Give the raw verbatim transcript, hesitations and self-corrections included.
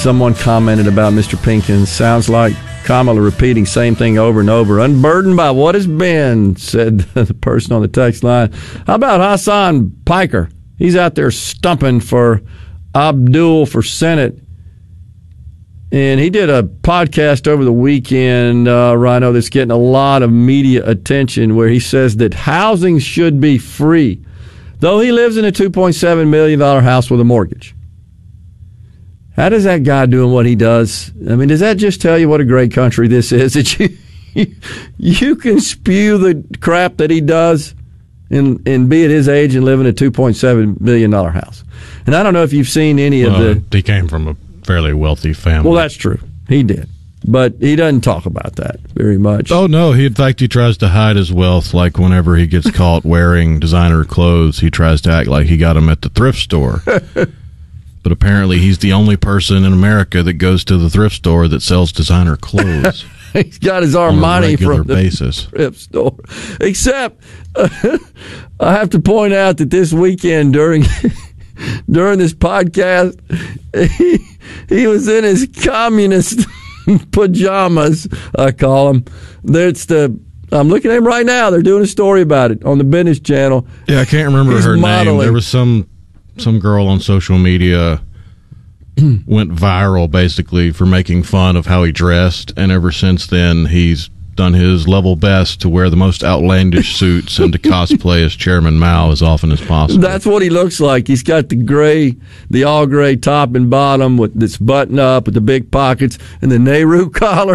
someone commented about Mister Pinkins. Sounds like Kamala repeating same thing over and over. Unburdened by what has been, said the person on the text line. How about Hassan Piker? He's out there stumping for Abdul for Senate. And he did a podcast over the weekend, uh, Rhino, that's getting a lot of media attention, where he says that housing should be free, though he lives in a two point seven million dollars house with a mortgage. How does that guy doing what he does? I mean, does that just tell you what a great country this is? That you you can spew the crap that he does and, and be at his age and live in a two point seven million dollars house. And I don't know if you've seen any of well, the... He came from a fairly wealthy family. Well, that's true. He did. But he doesn't talk about that very much. Oh, no. He, in fact, he tries to hide his wealth. Like whenever he gets caught wearing designer clothes, he tries to act like he got them at the thrift store. But apparently he's the only person in America that goes to the thrift store that sells designer clothes. He's got his Armani from the basis. thrift store. Except, uh, I have to point out that this weekend during during this podcast, he, he was in his communist pajamas, I call them. That's the... I'm looking at him right now. They're doing a story about it on the Business Channel. Yeah, I can't remember He's her modeling. name. There was some some girl on social media went viral basically for making fun of how he dressed, and ever since then he's done his level best to wear the most outlandish suits and to cosplay as Chairman Mao as often as possible. That's what he looks like. He's got the gray, the all gray top and bottom with this button up with the big pockets and the Nehru collar.